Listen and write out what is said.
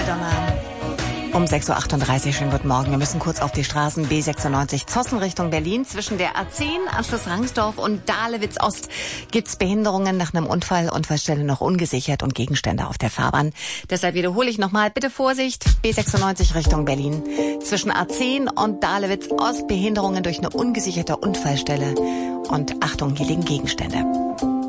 Madonna. Um 6.38 Uhr, schönen guten Morgen. Wir müssen kurz auf die Straßen B96 Zossen Richtung Berlin. Zwischen der A10, Anschluss Rangsdorf und Dahlewitz Ost gibt's Behinderungen nach einem Unfall. Unfallstelle noch ungesichert und Gegenstände auf der Fahrbahn. Deshalb wiederhole ich nochmal, bitte Vorsicht, B96 Richtung Berlin. Zwischen A10 und Dahlewitz Ost Behinderungen durch eine ungesicherte Unfallstelle. Und Achtung, hier liegen Gegenstände.